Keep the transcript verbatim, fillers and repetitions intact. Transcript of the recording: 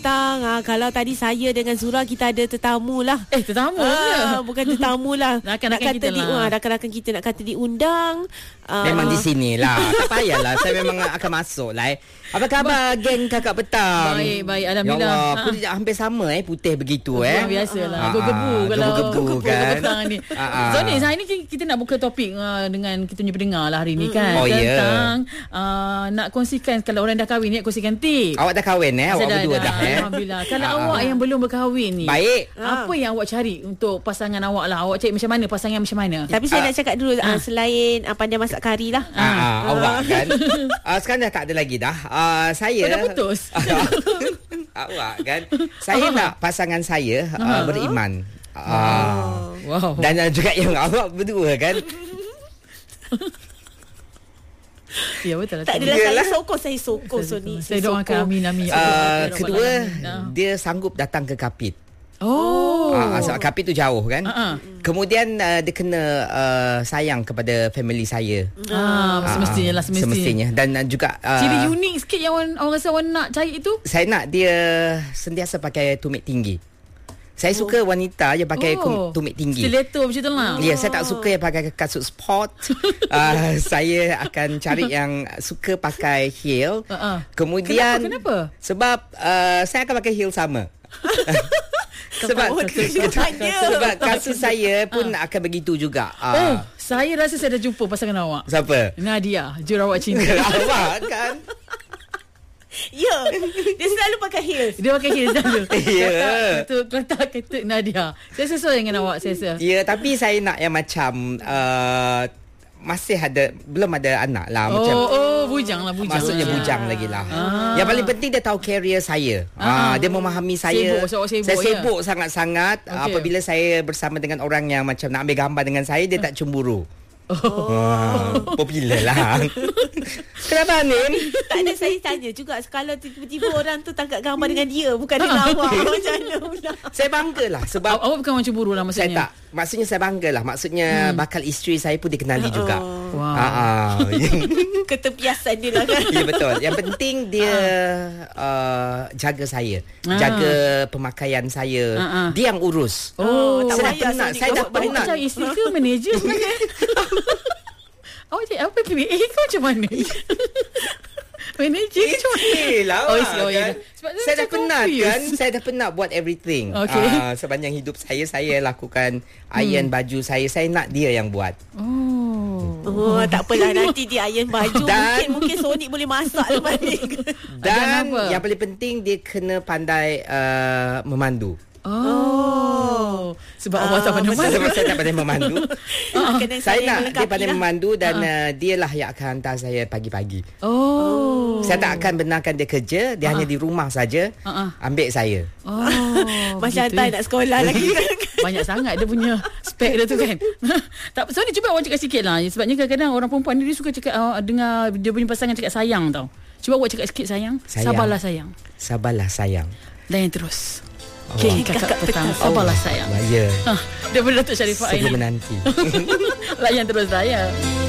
petang. Ha, kalau tadi saya dengan Zura kita ada tetamu lah. Eh tetamu ha, bukan tetamu lah. Rakan-rakan nak kata kita di, lah. uh, rakan-rakan kita nak kata diundang. Uh, Memang di sini lah. Tak payahlah. Saya memang akan masuk lah. Eh. Apa khabar geng kakak petang? Baik, baik. Ya Alhamdulillah. Allah, Ha. kulit hampir sama eh, putih begitu eh. Biasalah. Ha, Gebu-gebu ha, kalau gebu-gebu kan. petang ni. Ha, ha. So ni, hari ni kita nak buka topik uh, dengan kita punya pendengar lah hari ni kan. Oh, tentang yeah. uh, nak kongsikan, kalau orang dah kahwin ni, nak kongsikan tip. Awak dah kahwin eh? Awak Saya berdua dah, dah, eh? Alhamdulillah. Kalau Ha, awak ha. yang belum berkahwin ni, Baik. apa yang awak cari untuk pasangan awak lah? Awak cari macam mana? Pasangan macam mana? Tapi saya Ah. nak cakap dulu uh, selain uh, pandai masak kari lah. Ah, ah, awak kan. Ah, sekarang dah tak ada lagi dah. Ah, saya Oh, dah putus? Awak kan. Saya nak pasangan saya uh, beriman. Ah. Wow. Dan uh, juga yang awak berdua kan. Ya betul lah. Tak adalah Yelah. saya sokong, saya sokong Sony. Saya doakan amin amin. Ya Uh, Allah, ya Rabbal kedua, alamin. Ah. dia sanggup datang ke Kapit. Oh. Ah, sebab Kapit tu jauh kan. Ah, ah. Kemudian uh, dia kena uh, sayang kepada family saya. Ah, semestinya lah, semestinya. Semestinya. Dan uh, juga uh, Ciri unik sikit yang orang, orang rasa orang nak cari itu. saya nak dia sentiasa pakai tumit tinggi. Saya suka wanita yang pakai Oh. tumit tinggi. Stiletto macam tu lah. Ya, saya tak suka yang pakai kasut sport. uh, saya akan cari yang suka pakai heel. Uh-uh. Kemudian Kenapa? Kenapa? Sebab uh, saya akan pakai heel sama. sebab Kasut- sebab kasut saya pun akan begitu juga. Oh, Uh, saya rasa saya dah jumpa pasangan awak. siapa? Nadia, jurawat cinta. Awak kan? Ya, dia selalu pakai heels. Dia pakai heel selalu. Ya. Ketuk, ketuk, ketuk Nadia. Saya sesuai dengan awak, saya rasa. Ya, tapi saya nak yang macam uh, masih ada, belum ada anak lah. Oh, Macam oh, bujang lah, bujang. maksudnya Ah. bujang lagi lah. Ah. Yang paling penting dia tahu career saya. Ah. Ah. Dia memahami saya. Sibuk, so awak sibuk, saya ya? sibuk sangat-sangat. Okey. Apabila saya bersama dengan orang yang macam nak ambil gambar dengan saya, dia tak cemburu. Oh. Wah, popular lah. Kenapa Anim? Tak ada, saya tanya juga kalau tiba-tiba orang tu tangkap gambar dengan dia, bukan dengan awak. Macam mana pula? Saya bangga lah Awak, sebab awak bukan orang cemburu lah saya maksudnya. tak. Maksudnya saya bangga lah. Maksudnya hmm. bakal isteri saya pun dikenali juga. Wow. Ah, ah. Ketepiasan dia lah kan. Ya betul. Yang penting dia uh, jaga saya, Ah. jaga pemakaian saya. Ah, ah. Dia yang urus. Oh, tak saya dah payah penat. Sony, Saya dah awak Awak penat. macam isteri ke manager sebenarnya? Awak cakap apa P A ke macam mana? Manager ke macam mana? Eh lah Oh, isi- oh, ya. kan? Sebab tu Saya dah macam penat confused. kan. Saya dah penat buat everything. Okay. Ah, sepanjang hidup saya, saya lakukan iron baju saya. Saya nak dia yang buat. Oh. Oh, tak apalah, nanti dia iron baju. Dan- Mungkin mungkin Sonic boleh masak lepas ni. Dan apa? yang paling penting dia kena pandai uh, memandu. Oh. Sebab awak tak pandai betul. mana. Sebab saya tak pandai memandu. Kena Saya saling nak dia melengkapi pandai lah. memandu dan uh, dialah yang akan hantar saya pagi-pagi. Oh. Saya tak akan benarkan dia kerja. Dia hanya di rumah saja. Ah, ah. Ambil saya. Oh. Macam begitu, hantar eh. nak sekolah lagi kan. Banyak sangat dia punya spek dia tu kan. Tak, so ni cuba awak cakap sikit lah. Sebabnya kadang-kadang orang perempuan ni dia suka cakap uh, dengar dia punya pasangan cakap sayang tau. Cuba awak cakap sikit sayang. Sayang. Sabarlah sayang. Sabarlah sayang. Dan yang terus. Oh. Okay, kakak petang. Sabarlah sayang. Ya. Ha, daripada Datuk Sharifah Sebelum Aini. menanti. Layan terus saya.